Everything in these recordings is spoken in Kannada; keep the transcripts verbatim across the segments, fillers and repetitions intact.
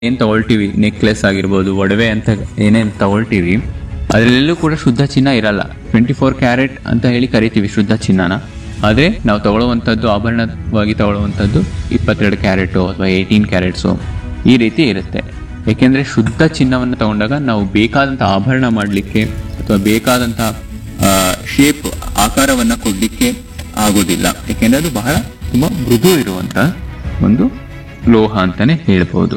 ಏನು ತಗೊಳ್ತೀವಿ, ನೆಕ್ಲೆಸ್ ಆಗಿರ್ಬೋದು, ಒಡವೆ ಅಂತ ಏನೇನು ತಗೊಳ್ತೀವಿ ಅದರಲ್ಲೆಲ್ಲೂ ಕೂಡ ಶುದ್ಧ ಚಿನ್ನ ಇರಲ್ಲ. ಟ್ವೆಂಟಿ ಫೋರ್ ಕ್ಯಾರೆಟ್ ಅಂತ ಹೇಳಿ ಕರಿತೀವಿ ಶುದ್ಧ ಚಿನ್ನನ. ಆದರೆ ನಾವು ತಗೊಳ್ಳುವಂಥದ್ದು, ಆಭರಣವಾಗಿ ತಗೊಳ್ಳುವಂಥದ್ದು ಇಪ್ಪತ್ತೆರಡು ಕ್ಯಾರೆಟು ಅಥವಾ ಏಯ್ಟೀನ್ ಕ್ಯಾರೆಟ್ಸು ಈ ರೀತಿ ಇರುತ್ತೆ. ಏಕೆಂದರೆ ಶುದ್ಧ ಚಿನ್ನವನ್ನು ತಗೊಂಡಾಗ ನಾವು ಬೇಕಾದಂಥ ಆಭರಣ ಮಾಡಲಿಕ್ಕೆ ಅಥವಾ ಬೇಕಾದಂಥ ಶೇಪ್ ಆಕಾರವನ್ನು ಕೊಡಲಿಕ್ಕೆ ಆಗೋದಿಲ್ಲ. ಏಕೆಂದರೆ ಅದು ಬಹಳ ತುಂಬ ಮೃದು ಇರುವಂಥ ಒಂದು ಲೋಹ ಅಂತಲೇ ಹೇಳ್ಬೋದು.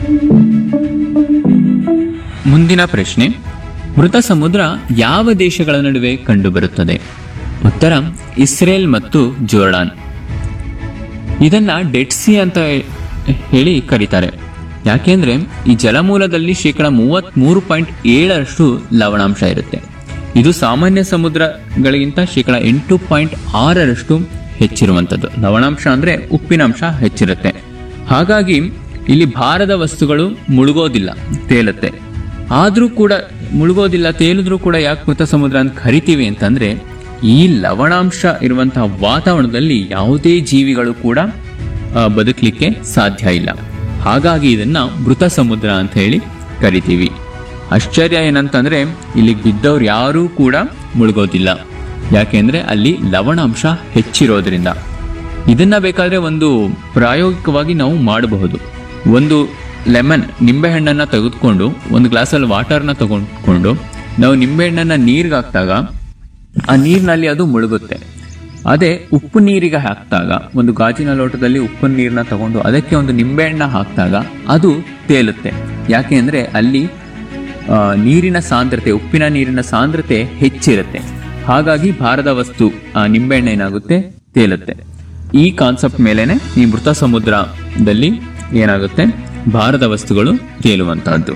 ಮುಂದಿನ ಪ್ರಶ್ನೆ, ಮೃತ ಸಮುದ್ರ ಯಾವ ದೇಶಗಳ ನಡುವೆ ಕಂಡುಬರುತ್ತದೆ? ಉತ್ತರ ಇಸ್ರೇಲ್ ಮತ್ತು ಜೋರ್ಡಾನ್. ಇದನ್ನ ಡೆಡ್ ಸಿ ಅಂತ ಹೇಳಿ ಕರೀತಾರೆ. ಯಾಕೆಂದ್ರೆ ಈ ಜಲಮೂಲದಲ್ಲಿ ಶೇಕಡ ಮೂವತ್ತ್ ಮೂರು ಪಾಯಿಂಟ್ ಏಳರಷ್ಟು ಲವಣಾಂಶ ಇರುತ್ತೆ. ಇದು ಸಾಮಾನ್ಯ ಸಮುದ್ರಗಳಿಗಿಂತ ಶೇಕಡ ಎಂಟು ಪಾಯಿಂಟ್ ಆರರಷ್ಟು ಹೆಚ್ಚಿರುವಂಥದ್ದು. ಲವಣಾಂಶ ಅಂದ್ರೆ ಉಪ್ಪಿನಾಂಶ ಹೆಚ್ಚಿರುತ್ತೆ. ಹಾಗಾಗಿ ಇಲ್ಲಿ ಭಾರದ ವಸ್ತುಗಳು ಮುಳುಗೋದಿಲ್ಲ, ತೇಲುತ್ತೆ. ಆದರೂ ಕೂಡ ಮುಳುಗೋದಿಲ್ಲ, ತೇಲಿದ್ರೂ ಕೂಡ ಯಾಕೆ ಮೃತ ಸಮುದ್ರ ಅಂತ ಕರಿತೀವಿ ಅಂತಂದ್ರೆ ಈ ಲವಣಾಂಶ ಇರುವಂತಹ ವಾತಾವರಣದಲ್ಲಿ ಯಾವುದೇ ಜೀವಿಗಳು ಕೂಡ ಬದುಕಲಿಕ್ಕೆ ಸಾಧ್ಯ ಇಲ್ಲ. ಹಾಗಾಗಿ ಇದನ್ನ ಮೃತ ಸಮುದ್ರ ಅಂತ ಹೇಳಿ ಕರಿತೀವಿ. ಆಶ್ಚರ್ಯ ಏನಂತಂದ್ರೆ ಇಲ್ಲಿ ಬಿದ್ದವ್ರು ಯಾರೂ ಕೂಡ ಮುಳುಗೋದಿಲ್ಲ. ಯಾಕೆಂದ್ರೆ ಅಲ್ಲಿ ಲವಣಾಂಶ ಹೆಚ್ಚಿರೋದ್ರಿಂದ. ಇದನ್ನ ಬೇಕಾದ್ರೆ ಒಂದು ಪ್ರಾಯೋಗಿಕವಾಗಿ ನಾವು ಮಾಡಬಹುದು. ಒಂದು ಲೆಮನ್ ನಿಂಬೆಹಣ್ಣನ್ನು ತೆಗೆದುಕೊಂಡು ಒಂದು ಗ್ಲಾಸಲ್ಲಿ ವಾಟರ್ನ ತಗೊಂಡ್ಕೊಂಡು ನಾವು ನಿಂಬೆಹಣ್ಣನ್ನು ನೀರಿಗೆ ಹಾಕಿದಾಗ ಆ ನೀರಿನಲ್ಲಿ ಅದು ಮುಳುಗುತ್ತೆ. ಅದೇ ಉಪ್ಪು ನೀರಿಗೆ ಹಾಕಿದಾಗ, ಒಂದು ಗಾಜಿನ ಲೋಟದಲ್ಲಿ ಉಪ್ಪು ನೀರನ್ನ ತಗೊಂಡು ಅದಕ್ಕೆ ಒಂದು ನಿಂಬೆಹಣ್ಣ ಹಾಕಿದಾಗ ಅದು ತೇಲುತ್ತೆ. ಯಾಕೆ ಅಂದರೆ ಅಲ್ಲಿ ನೀರಿನ ಸಾಂದ್ರತೆ, ಉಪ್ಪಿನ ನೀರಿನ ಸಾಂದ್ರತೆ ಹೆಚ್ಚಿರುತ್ತೆ. ಹಾಗಾಗಿ ಭಾರದ ವಸ್ತು ಆ ನಿಂಬೆಹಣ್ಣು ಏನಾಗುತ್ತೆ, ತೇಲುತ್ತೆ. ಈ ಕಾನ್ಸೆಪ್ಟ್ ಮೇಲೆನೆ ಈ ಮೃತ ಸಮುದ್ರದಲ್ಲಿ ಏನಾಗುತ್ತೆ, ಭಾರದ ವಸ್ತುಗಳು ತೇಲುವಂತಹದ್ದು.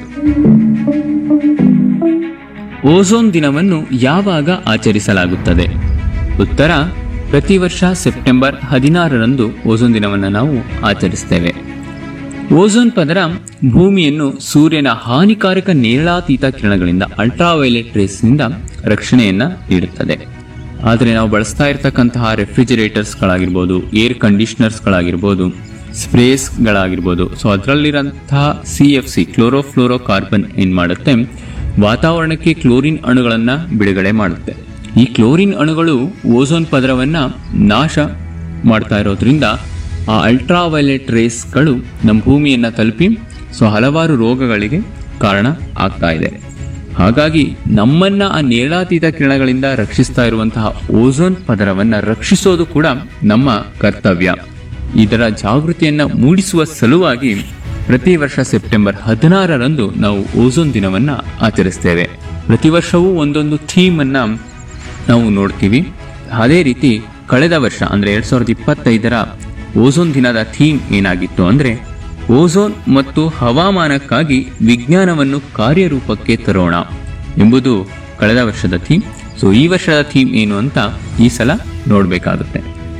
ಓಝೋನ್ ದಿನವನ್ನು ಯಾವಾಗ ಆಚರಿಸಲಾಗುತ್ತದೆ? ಉತ್ತರ ಪ್ರತಿ ವರ್ಷ ಸೆಪ್ಟೆಂಬರ್ ಹದಿನಾರರಂದು ಓಝೋನ್ ದಿನವನ್ನು ನಾವು ಆಚರಿಸ್ತೇವೆ. ಓಝೋನ್ ಪದರ ಭೂಮಿಯನ್ನು ಸೂರ್ಯನ ಹಾನಿಕಾರಕ ನೇರಳಾತೀತ ಕಿರಣಗಳಿಂದ, ಅಲ್ಟ್ರಾವೈಲೆಟ್ ರೇಸ್ನಿಂದ ರಕ್ಷಣೆಯನ್ನ ನೀಡುತ್ತದೆ. ಆದರೆ ನಾವು ಬಳಸ್ತಾ ಇರತಕ್ಕಂತಹ ರೆಫ್ರಿಜರೇಟರ್ಸ್ಗಳಾಗಿರ್ಬೋದು, air ಕಂಡೀಷನರ್ಸ್ಗಳಾಗಿರ್ಬೋದು, ಸ್ಪ್ರೇಸ್ಗಳಾಗಿರ್ಬೋದು, so ಅದರಲ್ಲಿರೋಂತಹ C F C chlorofluoro carbon ಏನು ಮಾಡುತ್ತೆ, ವಾತಾವರಣಕ್ಕೆ ಕ್ಲೋರಿನ್ ಅಣುಗಳನ್ನು ಬಿಡುಗಡೆ ಮಾಡುತ್ತೆ. ಈ ಕ್ಲೋರಿನ್ ಅಣುಗಳು ಓಝೋನ್ ಪದರವನ್ನು ನಾಶ ಮಾಡ್ತಾ ಇರೋದ್ರಿಂದ ಆ ಅಲ್ಟ್ರಾವೈಲೆಟ್ ರೇಸ್ಗಳು ನಮ್ಮ ಭೂಮಿಯನ್ನು ತಲುಪಿ ಸೊ ಹಲವಾರು ರೋಗಗಳಿಗೆ ಕಾರಣ ಆಗ್ತಾ ಇದೆ. ಹಾಗಾಗಿ ನಮ್ಮನ್ನ ಆ ನೇರಳಾತೀತ ಕಿರಣಗಳಿಂದ ರಕ್ಷಿಸ್ತಾ ಇರುವಂತಹ ಓಝೋನ್ ಪದರವನ್ನು ರಕ್ಷಿಸೋದು ಕೂಡ ನಮ್ಮ ಕರ್ತವ್ಯ. ಇದರ ಜಾಗೃತಿಯನ್ನ ಮೂಡಿಸುವ ಸಲುವಾಗಿ ಪ್ರತಿ ವರ್ಷ ಸೆಪ್ಟೆಂಬರ್ ಹದಿನಾರರಂದು ನಾವು ಓಝೋನ್ ದಿನವನ್ನ ಆಚರಿಸ್ತೇವೆ. ಪ್ರತಿ ವರ್ಷವೂ ಒಂದೊಂದು ಥೀಮ್ ಅನ್ನ ನಾವು ನೋಡ್ತೀವಿ. ಅದೇ ರೀತಿ ಕಳೆದ ವರ್ಷ ಅಂದ್ರೆ ಎರಡ್ ಸಾವಿರದ ಇಪ್ಪತ್ತೈದರ ಓಝೋನ್ ದಿನದ ಥೀಮ್ ಏನಾಗಿತ್ತು ಅಂದ್ರೆ ಓಝೋನ್ ಮತ್ತು ಹವಾಮಾನಕ್ಕಾಗಿ ವಿಜ್ಞಾನವನ್ನು ಕಾರ್ಯರೂಪಕ್ಕೆ ತರೋಣ ಎಂಬುದು ಕಳೆದ ವರ್ಷದ ಥೀಮ್. ಸೊ ಈ ವರ್ಷದ ಥೀಮ್ ಏನು ಅಂತ ಈ ಸಲ ನೋಡಬೇಕಾಗುತ್ತೆ.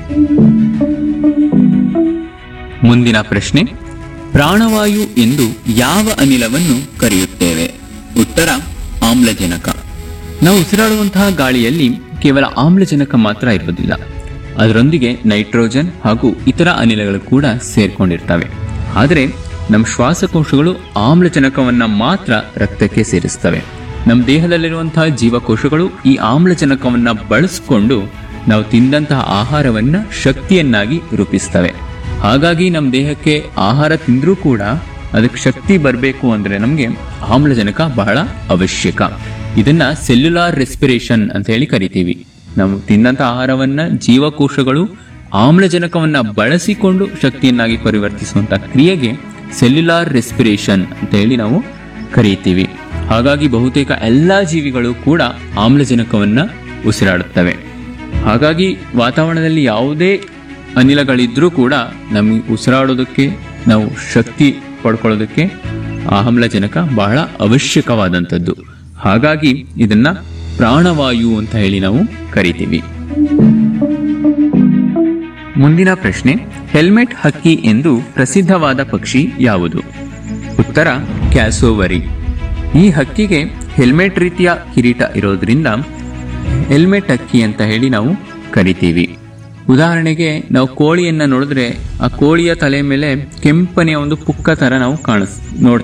ಮುಂದಿನ ಪ್ರಶ್ನೆ, ಪ್ರಾಣವಾಯು ಎಂದು ಯಾವ ಅನಿಲವನ್ನು ಕರೆಯುತ್ತೇವೆ? ಉತ್ತರ ಆಮ್ಲಜನಕ. ನಾವು ಉಸಿರಾಡುವಂತಹ ಗಾಳಿಯಲ್ಲಿ ಕೇವಲ ಆಮ್ಲಜನಕ ಮಾತ್ರ ಇರುವುದಿಲ್ಲ, ಅದರೊಂದಿಗೆ ನೈಟ್ರೋಜನ್ ಹಾಗೂ ಇತರ ಅನಿಲಗಳು ಕೂಡ ಸೇರ್ಕೊಂಡಿರ್ತವೆ. ಆದರೆ ನಮ್ಮ ಶ್ವಾಸಕೋಶಗಳು ಆಮ್ಲಜನಕವನ್ನ ಮಾತ್ರ ರಕ್ತಕ್ಕೆ ಸೇರಿಸ್ತವೆ. ನಮ್ಮ ದೇಹದಲ್ಲಿರುವಂತಹ ಜೀವಕೋಶಗಳು ಈ ಆಮ್ಲಜನಕವನ್ನ ಬಳಸಿಕೊಂಡು ನಾವು ತಿಂದಂತಹ ಆಹಾರವನ್ನ ಶಕ್ತಿಯನ್ನಾಗಿ ರೂಪಿಸ್ತವೆ. ಹಾಗಾಗಿ ನಮ್ಮ ದೇಹಕ್ಕೆ ಆಹಾರ ತಿಂದ್ರೂ ಕೂಡ ಅದಕ್ಕೆ ಶಕ್ತಿ ಬರಬೇಕು ಅಂದ್ರೆ ನಮಗೆ ಆಮ್ಲಜನಕ ಬಹಳ ಅವಶ್ಯಕ. ಇದನ್ನ ಸೆಲ್ಯುಲಾರ್ ರೆಸ್ಪಿರೇಷನ್ ಅಂತ ಹೇಳಿ ಕರಿತೀವಿ. ನಾವು ತಿಂದಂತ ಆಹಾರವನ್ನ ಜೀವಕೋಶಗಳು ಆಮ್ಲಜನಕವನ್ನ ಬಳಸಿಕೊಂಡು ಶಕ್ತಿಯನ್ನಾಗಿ ಪರಿವರ್ತಿಸುವಂತ ಕ್ರಿಯೆಗೆ ಸೆಲ್ಯುಲಾರ್ ರೆಸ್ಪಿರೇಷನ್ ಅಂತ ಹೇಳಿ ನಾವು ಕರೀತೀವಿ. ಹಾಗಾಗಿ ಬಹುತೇಕ ಎಲ್ಲಾ ಜೀವಿಗಳು ಕೂಡ ಆಮ್ಲಜನಕವನ್ನ ಉಸಿರಾಡುತ್ತವೆ. ಹಾಗಾಗಿ ವಾತಾವರಣದಲ್ಲಿ ಯಾವುದೇ ಅನಿಲಗಳಿದ್ರೂ ಕೂಡ ನಮಗೆ ಉಸಿರಾಡೋದಕ್ಕೆ, ನಾವು ಶಕ್ತಿ ಪಡ್ಕೊಳ್ಳೋದಕ್ಕೆ ಆಮ್ಲಜನಕ ಬಹಳ ಅವಶ್ಯಕವಾದಂಥದ್ದು. ಹಾಗಾಗಿ ಇದನ್ನ ಪ್ರಾಣವಾಯು ಅಂತ ಹೇಳಿ ನಾವು ಕರಿತೀವಿ. ಮುಂದಿನ ಪ್ರಶ್ನೆ, ಹೆಲ್ಮೆಟ್ ಹಕ್ಕಿ ಎಂದು ಪ್ರಸಿದ್ಧವಾದ ಪಕ್ಷಿ ಯಾವುದು? ಉತ್ತರ ಕ್ಯಾಸೋವರಿ. ಈ ಹಕ್ಕಿಗೆ ಹೆಲ್ಮೆಟ್ ರೀತಿಯ ಕಿರೀಟ ಇರೋದ್ರಿಂದ ಹೆಲ್ಮೆಟ್ ಹಕ್ಕಿ ಅಂತ ಹೇಳಿ ನಾವು ಕರಿತೀವಿ. ಉದಾಹರಣೆಗೆ ನಾವು ಕೋಳಿಯನ್ನ ನೋಡಿದ್ರೆ ಆ ಕೋಳಿಯ ತಲೆ ಮೇಲೆ ಕೆಂಪನೆಯ ಒಂದು ಪುಕ್ಕ ತರ ನಾವು ಕಾಣಿಸ್ ನೋಡ್ತೀವಿ